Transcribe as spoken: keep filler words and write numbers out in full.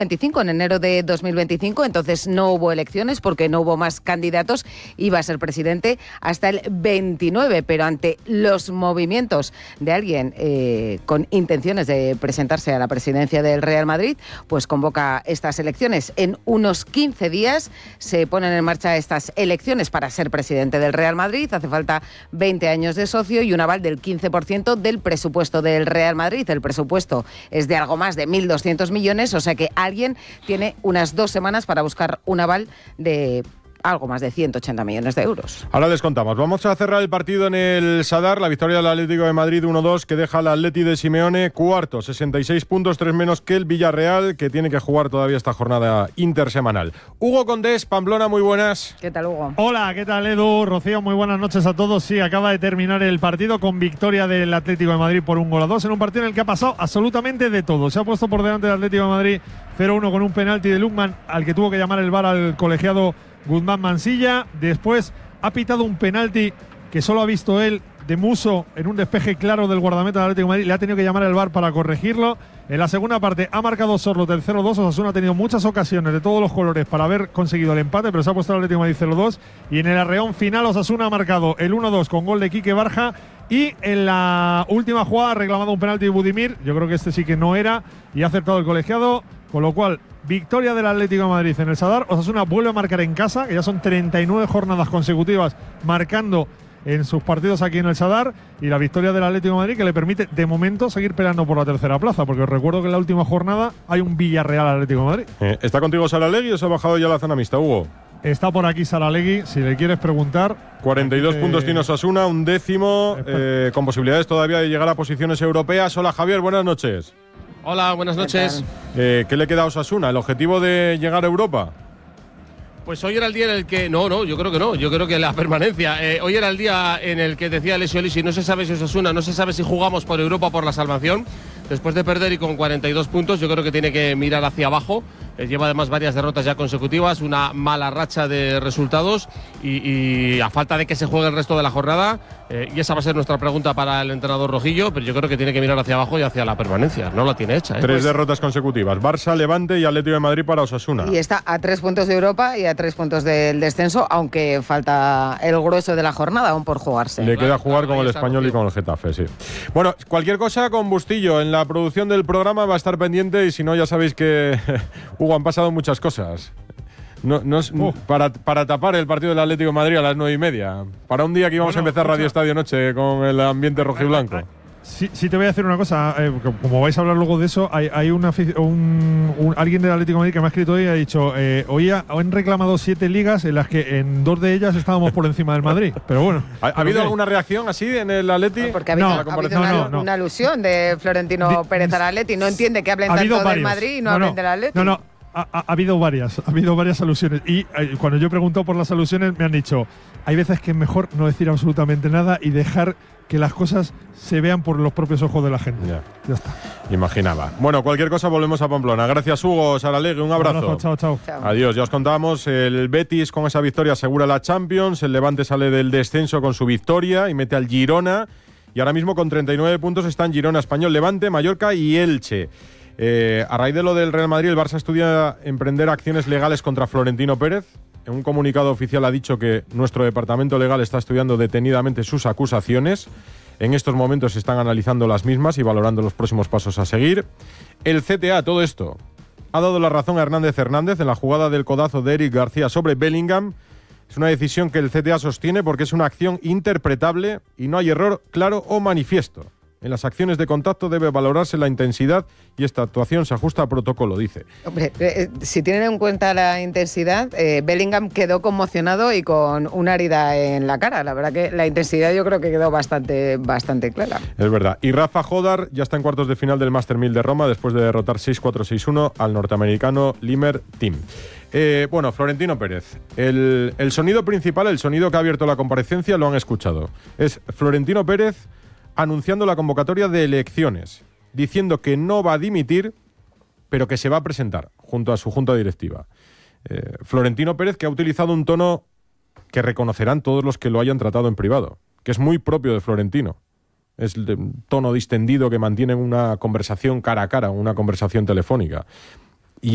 veinticinco, en enero de dos mil veinticinco, entonces no hubo elecciones porque no hubo más candidatos, iba a ser presidente hasta el veintinueve, pero ante los movimientos de alguien eh, con intenciones de presentarse a la presidencia del Real Madrid, pues convoca estas elecciones. En unos quince días se ponen en marcha estas elecciones para ser presidente del Real Madrid. Hace falta veinte años de socio y un aval del quince por ciento del presupuesto del Real Madrid. El presupuesto es de algo más de mil doscientos millones, o sea que alguien tiene unas dos semanas para buscar un aval de algo más de ciento ochenta millones de euros. Ahora les contamos. Vamos a cerrar el partido en el Sadar. La victoria del Atlético de Madrid uno dos que deja al Atleti de Simeone cuarto, sesenta y seis puntos, tres menos que el Villarreal, que tiene que jugar todavía esta jornada intersemanal. Hugo Condés, Pamplona, muy buenas. ¿Qué tal, Hugo? Hola, ¿qué tal, Edu? Rocío, muy buenas noches a todos. Sí, acaba de terminar el partido con victoria del Atlético de Madrid por un gol a dos, en un partido en el que ha pasado absolutamente de todo. Se ha puesto por delante del Atlético de Madrid cero uno con un penalti de Lukman, al que tuvo que llamar el V A R al colegiado Guzmán Mansilla. Después ha pitado un penalti que solo ha visto él de Muso en un despeje claro del guardameta del Atlético de Madrid. Le ha tenido que llamar el V A R para corregirlo. En la segunda parte ha marcado Sorloth el cero dos. Osasuna ha tenido muchas ocasiones de todos los colores para haber conseguido el empate, pero se ha puesto el Atlético de Madrid cero dos. Y en el arreón final Osasuna ha marcado el uno dos con gol de Quique Barja. Y en la última jugada ha reclamado un penalti de Budimir. Yo creo que este sí que no era y ha acertado el colegiado. Con lo cual, victoria del Atlético de Madrid en el Sadar. Osasuna vuelve a marcar en casa, que ya son treinta y nueve jornadas consecutivas marcando en sus partidos aquí en el Sadar. Y la victoria del Atlético de Madrid que le permite, de momento, seguir peleando por la tercera plaza. Porque os recuerdo que en la última jornada hay un Villarreal Atlético de Madrid. Eh, ¿Está contigo Saralegui o se ha bajado ya la zona mixta, Hugo? Está por aquí Saralegui, si le quieres preguntar. cuarenta y dos eh, puntos tiene Osasuna, un décimo, eh, con posibilidades todavía de llegar a posiciones europeas. Hola, Javier, buenas noches. Hola, buenas noches. Eh, ¿Qué le queda a Osasuna? ¿El objetivo de llegar a Europa? Pues hoy era el día en el que… No, no, yo creo que no. Yo creo que la permanencia. Eh, hoy era el día en el que decía Alessio Lisi, no se sabe si Osasuna, no se sabe si jugamos por Europa o por la salvación. Después de perder y con cuarenta y dos puntos, yo creo que tiene que mirar hacia abajo. Eh, lleva además varias derrotas ya consecutivas, una mala racha de resultados y, y a falta de que se juegue el resto de la jornada, eh, y esa va a ser nuestra pregunta para el entrenador rojillo, pero yo creo que tiene que mirar hacia abajo y hacia la permanencia. No la tiene hecha. ¿eh? Tres pues, derrotas consecutivas, Barça, Levante y Atlético de Madrid para Osasuna. Y está a tres puntos de Europa y a tres puntos del descenso, aunque falta el grueso de la jornada aún por jugarse. Le queda jugar claro, con el Español y con el Getafe, sí. Bueno, cualquier cosa con Bustillo en la producción del programa va a estar pendiente, y si no, ya sabéis que Hugo, han pasado muchas cosas. No, no es, uh. para, para tapar el partido del Atlético de Madrid a las nueve y media. Para un día que íbamos bueno, a empezar escucha. Radio Estadio Noche con el ambiente rojiblanco. Sí, sí, te voy a decir una cosa. Eh, como vais a hablar luego de eso, hay, hay una, un, un, alguien del Atlético de Madrid que me ha escrito hoy y ha dicho: eh, hoy ha, han reclamado siete ligas en las que en dos de ellas estábamos por encima del Madrid. Pero bueno. ¿Ha, ¿ha habido alguna reacción así en el Atleti? No, porque ha habido, no, ha habido una, no, no. una alusión de Florentino Di, Pérez al Atleti. No entiende que hablen tanto varios. del Madrid y no, no hablen no, del Atleti. No, no. Ha, ha, ha habido varias, ha habido varias alusiones. Y eh, cuando yo he preguntado por las alusiones, me han dicho: hay veces que es mejor no decir absolutamente nada y dejar que las cosas se vean por los propios ojos de la gente. Ya, ya está. Imaginaba. Bueno, cualquier cosa volvemos a Pamplona. Gracias, Hugo, Saralegui, un abrazo. Un abrazo, chao, chao, chao. Adiós, ya os contábamos, el Betis con esa victoria asegura la Champions, el Levante sale del descenso con su victoria y mete al Girona, y ahora mismo con treinta y nueve puntos están Girona, Español, Levante, Mallorca y Elche. Eh, a raíz de lo del Real Madrid, el Barça estudia emprender acciones legales contra Florentino Pérez. En un comunicado oficial ha dicho que nuestro departamento legal está estudiando detenidamente sus acusaciones. En estos momentos se están analizando las mismas y valorando los próximos pasos a seguir. El C T A, todo esto, ha dado la razón a Hernández Hernández en la jugada del codazo de Eric García sobre Bellingham. Es una decisión que el C T A sostiene porque es una acción interpretable y no hay error claro o manifiesto. En las acciones de contacto debe valorarse la intensidad y esta actuación se ajusta a protocolo, dice. Hombre, eh, si tienen en cuenta la intensidad, eh, Bellingham quedó conmocionado y con una herida en la cara. La verdad que la intensidad yo creo que quedó bastante, bastante clara. Es verdad. Y Rafa Jodar ya está en cuartos de final del Master mil de Roma después de derrotar seis cuatro seis uno al norteamericano Limer Team. Eh, bueno, Florentino Pérez. El, el sonido principal, el sonido que ha abierto la comparecencia, lo han escuchado. Es Florentino Pérez anunciando la convocatoria de elecciones, diciendo que no va a dimitir, pero que se va a presentar junto a su junta directiva. Eh, Florentino Pérez, que ha utilizado un tono que reconocerán todos los que lo hayan tratado en privado, que es muy propio de Florentino. Es el tono distendido que mantiene una conversación cara a cara, una conversación telefónica.